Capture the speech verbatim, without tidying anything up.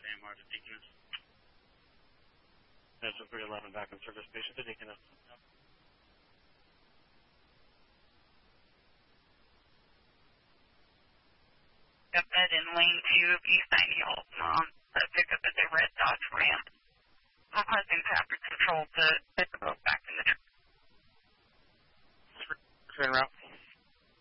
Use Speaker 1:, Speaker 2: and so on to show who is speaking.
Speaker 1: A M R to Deaconess.
Speaker 2: That's a three eleven back on service station to Deaconess. Yep.
Speaker 3: Got that in lane two of East ninety Altamont. The pickup is a red Dodge Ram. Requesting traffic control to put the boat back in the truck.
Speaker 2: Turn route.